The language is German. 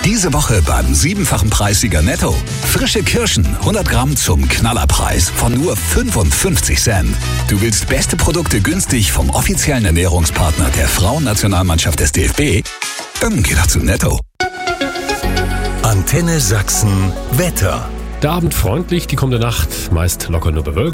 Diese Woche beim 7-fachen Preissieger Netto. Frische Kirschen, 100 Gramm zum Knallerpreis von nur 55 Cent. Du willst beste Produkte günstig vom offiziellen Ernährungspartner der Frauennationalmannschaft des DFB? Dann geh doch zu Netto. Antenne Sachsen Wetter. Der Abend freundlich, die kommende Nacht meist locker nur bewölkt.